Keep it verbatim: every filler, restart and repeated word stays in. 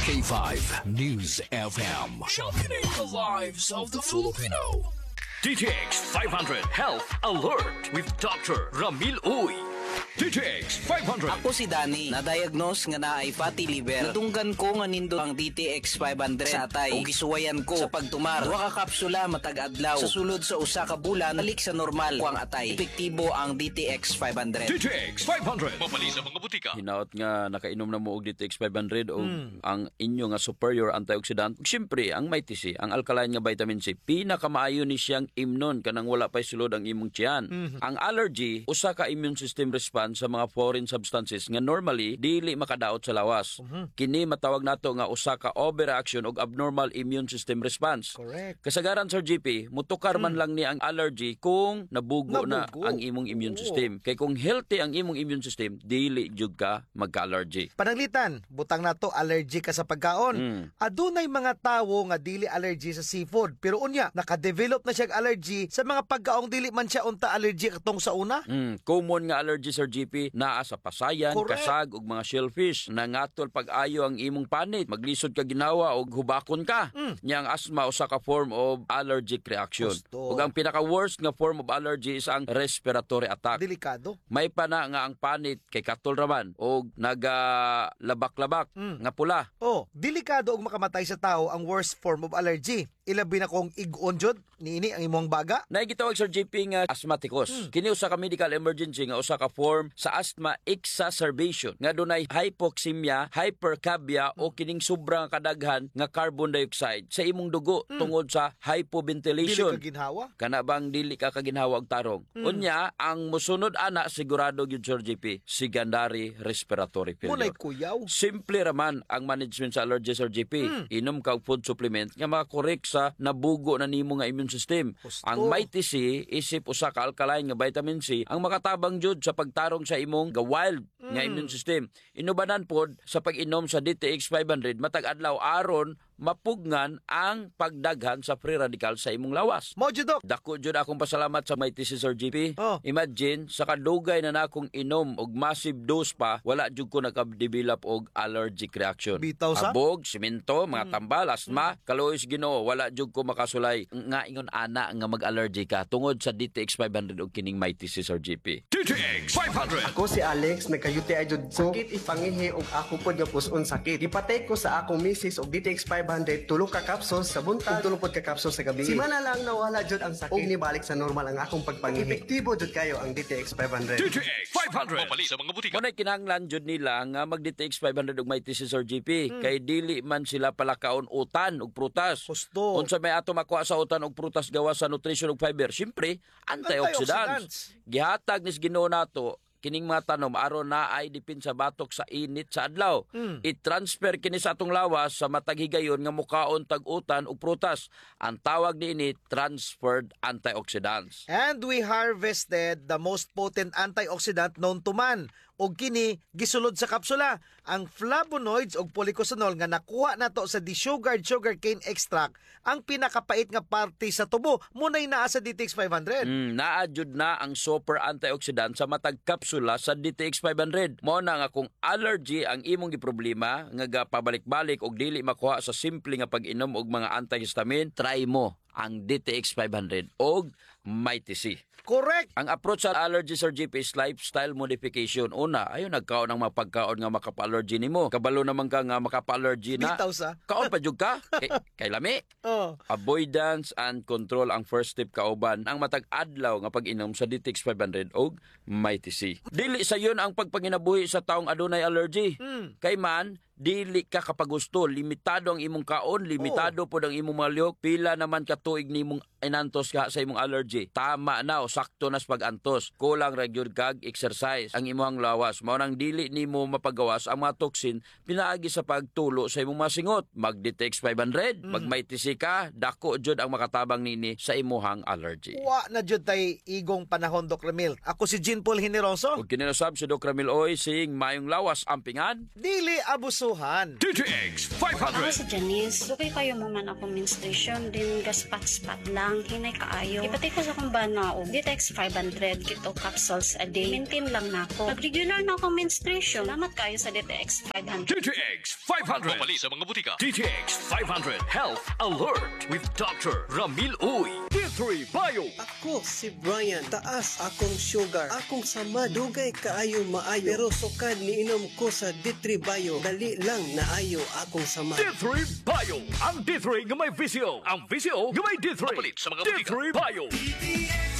K five News F M. Championing the lives of the Filipino. D T X five hundred Health Alert with Doctor Ramil Uy. D T X five hundred. Ako si Danny, na-diagnose nga na ay fatty liver. Natunggan ko nga nindo ang D T X five hundred sa atay o gisuwayan ko sa pagtumar. Duha ka kapsula matag adlaw. Sa sulod sa usa ka bulan, balik sa normal ko ang atay. Epektibo ang D T X five hundred. D T X five hundred. Mapali sa mga butika. Hinaot nga nakainom na mo og D T X five hundred o mm. ang inyo nga superior antioxidant. Siyempre, ang Mighty C, ang alkaline nga vitamin C, pinakamaayo ni siyang imnon kanang wala pa'y sulod ang imong tiyan. Mm-hmm. Ang allergy, usa ka immune system response sa mga foreign substances nga normally dili makadaot sa lawas. Uh-huh. Kini matawag nato nga usa ka overreaction og abnormal immune system response. Correct. Kasagaran Sir G P, mutukar man mm. lang ni ang allergy kung nabugo, nabugo na ang imong immune system. Kay kung healthy ang imong immune system, dili jud ka magka-allergy. Pananglitan, butang nato allergy ka sa pagkaon. Mm. Adunay mga tawo nga dili allergy sa seafood, pero unya naka-develop na siya allergy sa mga pagkaong dili man siya unta allergy katong sa una. Mm. Common nga allergy Sir G P naa sa pasayan, correct, kasag ug mga shellfish. Nangatol pag-ayo ang imong panit, maglisod ka ginawa og hubakon ka. Mm. Nya ang asthma usa ka form of allergic reaction. Ug ang pinaka-worst nga form of allergy is ang respiratory attack. Delikado. May pa na nga ang panit kay katol raman og nagalabak-labak mm. nga pula. Oh, delikado og makamatay sa tao ang worst form of allergy. Ilabi na kong ig-on jud niini ang imong baga. Naigitawag Sir J P nga asthmaticus. Hmm. Kini usa ka medical emergency nga usa ka form sa asthma exacerbation nga dunay hypoxemia, hypercapnia hmm. o kining sobrang kadaghan nga carbon dioxide sa imong dugo hmm. tungod sa hypoventilation. Dili ka ginhawa? Kana bang dili ka kaginhawa og tarong? Hmm. Unya, ang musunod ana sigurado gyud Sir J P, secondary respiratory failure. Munay kuyaw. Simple raman ang management sa allergy Sir J P. Hmm. Inom ka og food supplement nga makakorek sa nabugo na nimo nga immune system. Gusto. Ang Mighty C isip usa ka alkaline nga vitamin C ang makatabang jud sa pagtarong sa imong ga wild mm. nga immune system. Inubanan pod sa pag-inom sa D T X five hundred matag adlaw aron mapugnan ang pagdaghan sa free radical sa imong lawas. Mo jud dok. Dako jud akong pasalamat sa Mighty C Sir G P. Oh. Imagine sa kadugay na nakong inom og massive dose pa, wala jud ko naka-develop og allergic reaction. Bitaw sa? Abog, simento, mga mm. tambal, asthma, mm. kalois Ginoo, wala jud ko makasulay nga ingon ana nga mag-allergy ka tungod sa D T X five hundred og kining Mighty C Sir G P. D T X five hundred. Ako si Alex, nagka-U T I jud ko. Sakit ipangihi og ako pod nga puson sakit. Ipatay ko sa akong misis og D T X five hundred, tulo ka capsules sa buntag, tulo pod ka capsules sa gabi. Simana lang nawala jud ang sakit. Og nibalik sa normal ang akong pagpangihi. Epektibo jud kayo ang D T X five hundred. D T X five hundred. Mapali sa mga butika. Kunay kinahanglan jud nila nga mag D T X five hundred og Mighty C Sir G P hmm. kay dili man sila palakaon utan og prutas. Gusto. Unsa may ato makuha sa utan og prutas gawa sa nutrition ug fiber? Siyempre, antioxidants. Gihatag nis Ginoo nato kining mga tanom aron na ay dipin sa batok sa init sa adlaw. Mm. I-transfer kini sa atong lawas sa matag higayon nga mukaon tag-utan ug prutas. Ang tawag niini transferred antioxidants. And we harvested the most potent antioxidant known to man. Og kini gisulod sa kapsula ang flavonoids og polycosanol nga nakuha nato sa desugared sugarcane extract, ang pinakapait nga parte sa tubo. Munay naa sa D T X five hundred. Mm, naa jud na ang super antioxidant sa matag kapsula sa D T X five hundred. Mao na nga kung allergy ang imong giproblema nga gapabalik-balik og dili makuha sa simple nga pag-inom og mga antihistamine, try mo ang D T X five hundred og Mighty C. Correct. Ang approach sa allergy Sir G P is lifestyle modification. Una, ayo nagkaon ng mga pagkaon nga makapa-allergy nimo. Kabalo naman ka nga makapa-allergy na. Bitaw sa. Kaon pa jud ka. kay, kay lami. Oh. Avoidance and control ang first step kauban ang matag adlaw nga pag-inom sa D T X five hundred og Mighty C. Dili sa yun ang pagpanginabuhi sa taong adunay allergy. Mm. Kay man dili ka kapag gusto, limitado ang imong kaon, limitado oh. po ang imong malyok, pila naman ka tuig nimong inantos ka sa imong allergy. Tama na o sakto na sa pag-antos. Kulang ra gyud kag exercise ang imong lawas. Mao nang dili nimo mapagawas ang mga toxin pinaagi sa pagtulo sa imong masingot. Mag D T X five hundred, mm. mag Mighty C ka, dako jud ang makatabang nini sa imong allergy. Wa na jud tay igong panahon Doc Ramil. Ako si Jean Paul Generoso. Ug kinasab si Doc Ramil Oy sing mayong lawas ampingan. Dili abuso D T X five hundred. Ako si Janice. Dugay kayo mo man ako menstruation din gaspat-spat lang. Hinay kaayo. Ipatay ko sa kung ba na o Ditex five hundred kito capsules a day. Maintain lang na ako. Pag-regular na ako menstruation. Salamat kayo sa Ditex five hundred. D T X five hundred. Pumali sa mga butika. D T X five hundred Health Alert with Doctor Ramil Uy. D three Bio. Ako si Brian, taas akong sugar, akong sama, dugay kaayo maayo, pero sukad ni inom ko sa D three Bio, dali lang naayo akong sama. D three Bio. Ang D three nga may visyo. Ang visyo nga may D three. Papalit sa mga D butika. three Bio.